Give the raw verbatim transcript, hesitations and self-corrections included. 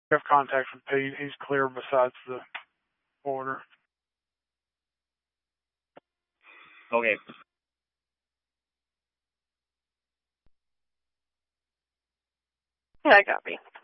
You have contact with Pete. He's clear besides the border. Okay. Yeah, I copy.